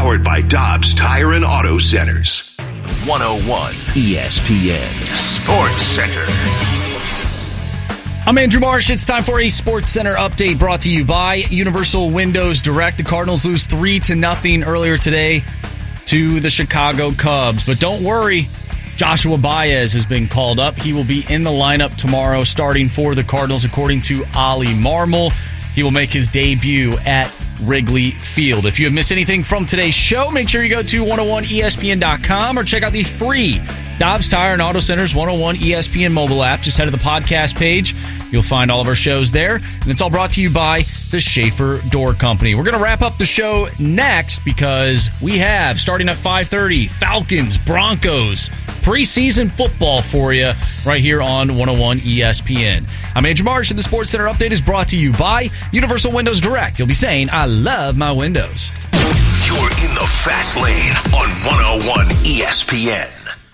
Powered by Dobbs Tire and Auto Centers. 101 ESPN Sports Center. I'm Andrew Marsh. It's time for a Sports Center update brought to you by Universal Windows Direct. The Cardinals lose 3-0 earlier today to the Chicago Cubs. But don't worry, Joshua Baez has been called up. He will be in the lineup tomorrow starting for the Cardinals, according to Ollie Marmol. He will make his debut at Wrigley Field. If you have missed anything from today's show, make sure you go to 101ESPN.com or check out the free Dobbs Tire and Auto Centers 101 ESPN mobile app. Just head to the podcast page. You'll find all of our shows there. And it's all brought to you by the Schaefer Door Company. We're going to wrap up the show next because we have, starting at 5:30, Falcons, Broncos, preseason football for you right here on 101 ESPN. I'm Andrew Marsh, and the Sports Center update is brought to you by Universal Windows Direct. You'll be saying, I love my windows. You're in the fast lane on 101 ESPN.